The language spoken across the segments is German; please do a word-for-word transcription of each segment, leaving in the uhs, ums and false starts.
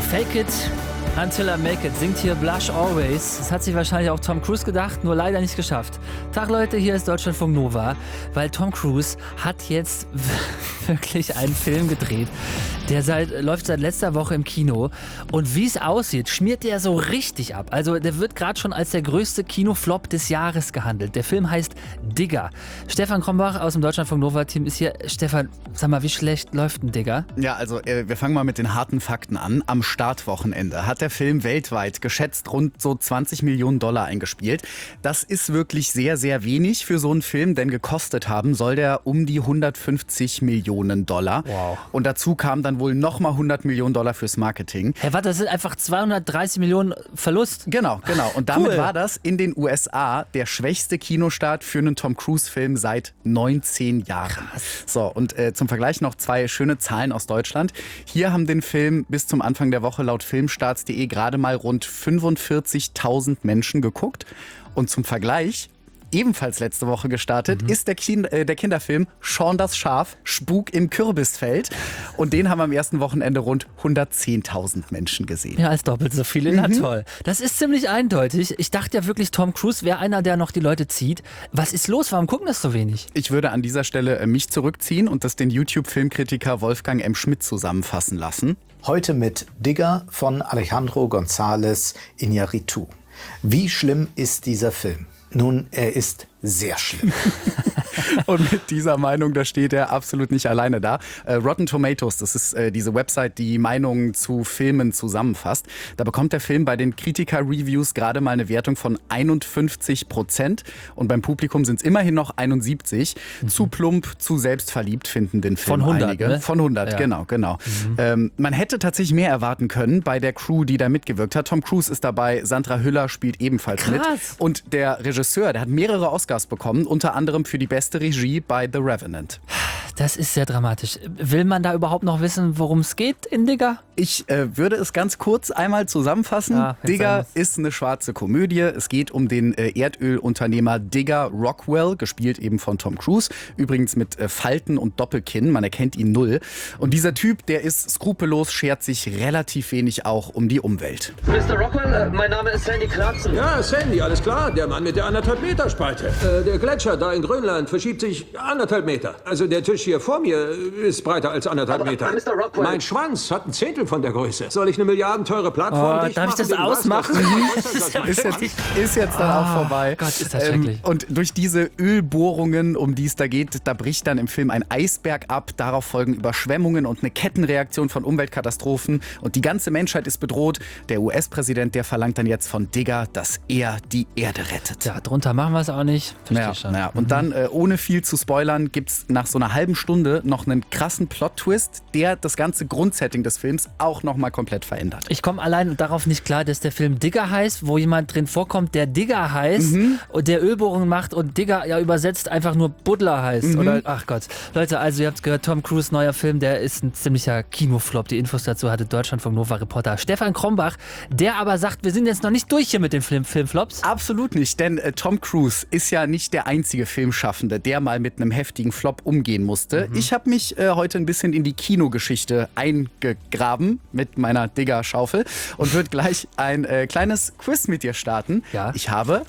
Fake it until I make it, singt hier Blush Always. Das hat sich wahrscheinlich auch Tom Cruise gedacht, nur leider nicht geschafft. Tag Leute, hier ist Deutschlandfunk Nova, weil Tom Cruise hat jetzt wirklich einen Film gedreht, der seit, läuft seit letzter Woche im Kino und wie es aussieht, schmiert der so richtig ab. Also der wird gerade schon als der größte Kinoflop des Jahres gehandelt. Der Film heißt Digger. Stefan Krombach aus dem Deutschlandfunk Nova Team ist hier. Stefan, sag mal, wie schlecht läuft ein Digger? Ja, also äh, wir fangen mal mit den harten Fakten an. Am Startwochenende hat der Film weltweit geschätzt rund so zwanzig Millionen Dollar eingespielt. Das ist wirklich sehr, sehr wenig für so einen Film, denn gekostet haben soll der um die hundertfünfzig Millionen Dollar. Wow. Und dazu kam dann wohl nochmal hundert Millionen Dollar fürs Marketing. Hey, warte, das sind einfach zweihundertdreißig Millionen Verlust. Genau, genau. Und damit Cool. war das in den U S A der schwächste Kinostart für einen Tom Cruise-Film seit neunzehn Jahren. Krass. So, und äh, zum Vergleich noch zwei schöne Zahlen aus Deutschland. Hier haben den Film bis zum Anfang der Woche laut filmstarts punkt de gerade mal rund fünfundvierzigtausend Menschen geguckt. Und zum Vergleich, ebenfalls letzte Woche gestartet, mhm. ist der, kind, äh, der Kinderfilm Shaun das Schaf, Spuk im Kürbisfeld. Und den haben am ersten Wochenende rund hundertzehntausend Menschen gesehen. Ja, als doppelt so viele. Na Mhm. toll. Das ist ziemlich eindeutig. Ich dachte ja wirklich, Tom Cruise wäre einer, der noch die Leute zieht. Was ist los? Warum gucken das so wenig? Ich würde an dieser Stelle äh, mich zurückziehen und das den YouTube-Filmkritiker Wolfgang M. Schmidt zusammenfassen lassen. Heute mit Digger von Alejandro González Iñárritu. Wie schlimm ist dieser Film? Nun, er ist sehr schlimm. Und mit dieser Meinung, da steht er absolut nicht alleine da. Äh, Rotten Tomatoes, das ist äh, diese Website, die Meinungen zu Filmen zusammenfasst. Da bekommt der Film bei den Kritiker-Reviews gerade mal eine Wertung von einundfünfzig Prozent. Und beim Publikum sind es immerhin noch einundsiebzig. Mhm. Zu plump, zu selbstverliebt finden den Film Von hundert, einige. ne? Von hundert, Ja. genau, genau. Mhm. Ähm, man hätte tatsächlich mehr erwarten können bei der Crew, die da mitgewirkt hat. Tom Cruise ist dabei, Sandra Hüller spielt ebenfalls Krass. mit. Und der Regisseur, der hat mehrere Oscars bekommen, unter anderem für die beste Regie bei The Revenant. Das ist sehr dramatisch. Will man da überhaupt noch wissen, worum es geht in Digger? Ich äh, würde es ganz kurz einmal zusammenfassen. Ja, wenn's sein Digger muss. ist eine schwarze Komödie. Es geht um den äh, Erdölunternehmer Digger Rockwell, gespielt eben von Tom Cruise. Übrigens mit äh, Falten und Doppelkinn, man erkennt ihn null. Und dieser Typ, der ist skrupellos, schert sich relativ wenig auch um die Umwelt. Mister Rockwell, äh, mein Name ist Sandy Clarkson. Ja, Sandy, alles klar. Der Mann mit der anderthalb Meter Spalte. Äh, der Gletscher da in Grönland verschiebt sich anderthalb Meter. Also der Tisch hier vor mir ist breiter als anderthalb Aber, Meter. Mister Rockwell- Mein Schwanz hat ein Zehntel von der Größe. Soll ich eine milliardenteure Plattform Oh, dicht darf ich das machen, wegen was? ausmachen? Das ist ja Ist jetzt, ist jetzt dann auch vorbei. Gott, ist das schrecklich. Und durch diese Ölbohrungen, um die es da geht, da bricht dann im Film ein Eisberg ab. Darauf folgen Überschwemmungen und eine Kettenreaktion von Umweltkatastrophen. Und die ganze Menschheit ist bedroht. Der U S-Präsident, der verlangt dann jetzt von Digger, dass er die Erde rettet. Ja, drunter machen wir es auch nicht. Verstehe Naja, schon. naja. Und dann, äh, ohne viel zu spoilern, gibt es nach so einer halben Stunde noch einen krassen Plot-Twist, der das ganze Grundsetting des Films auch nochmal komplett verändert. Ich komme allein darauf nicht klar, dass der Film Digger heißt, wo jemand drin vorkommt, der Digger heißt Mhm. und der Ölbohrungen macht und Digger ja übersetzt einfach nur Buddler heißt. Mhm. Oder, ach Gott. Leute, also ihr habt gehört, Tom Cruise neuer Film, der ist ein ziemlicher Kinoflop. Die Infos dazu hatte Deutschlandfunk Nova-Reporter Stefan Krombach, der aber sagt, wir sind jetzt noch nicht durch hier mit den Film Filmflops. Absolut nicht, denn äh, Tom Cruise ist ja nicht der einzige Filmschaffende, der mal mit einem heftigen Flop umgehen musste. Ich habe mich äh, heute ein bisschen in die Kinogeschichte eingegraben mit meiner Digger-Schaufel und würde gleich ein äh, kleines Quiz mit dir starten. Ja. Ich habe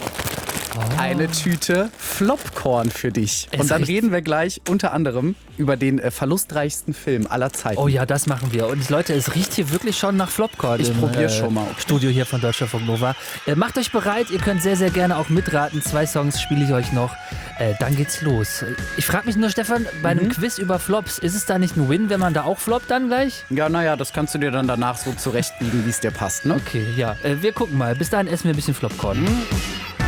eine Tüte Flopcorn für dich. Es Und dann riecht- reden wir gleich unter anderem über den äh, verlustreichsten Film aller Zeiten. Oh ja, das machen wir. Und Leute, es riecht hier wirklich schon nach Flopcorn. Ich im, probier schon mal, okay. Studio hier von Deutschlandfunk Nova. Äh, macht euch bereit, ihr könnt sehr, sehr gerne auch mitraten. Zwei Songs spiele ich euch noch. Äh, dann geht's los. Ich frage mich nur, Stefan, bei einem Quiz über Flops, ist es da nicht ein Win, wenn man da auch floppt dann gleich? Ja, naja, das kannst du dir dann danach so zurechtbiegen, wie es dir passt, ne? Okay, ja. Äh, wir gucken mal. Bis dahin essen wir ein bisschen Flopcorn.